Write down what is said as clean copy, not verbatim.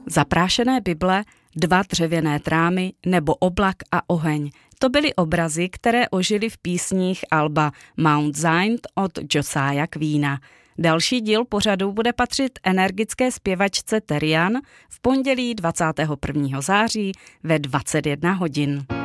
Zaprášené Bible, 2 dřevěné trámy nebo oblak a oheň. To byly obrazy, které ožily v písních alba Mount Zion od Josiah Queena. Další díl pořadu bude patřit energické zpěvačce Terian v pondělí 21. září ve 21 hodin.